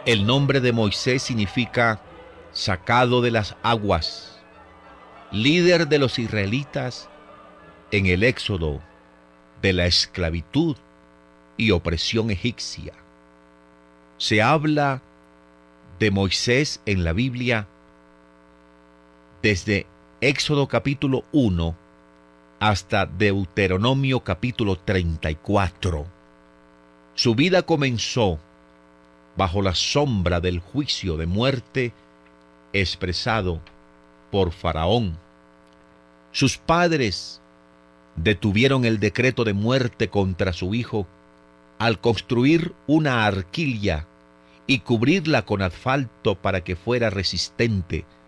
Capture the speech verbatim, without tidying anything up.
El nombre de Moisés significa sacado de las aguas, líder de los israelitas en el éxodo de la esclavitud y opresión egipcia. Se habla de Moisés en la Biblia desde Éxodo capítulo uno hasta Deuteronomio capítulo treinta y cuatro. Su vida comenzó bajo la sombra del juicio de muerte expresado por Faraón. Sus padres detuvieron el decreto de muerte contra su hijo al construir una arquilla y cubrirla con asfalto para que fuera resistente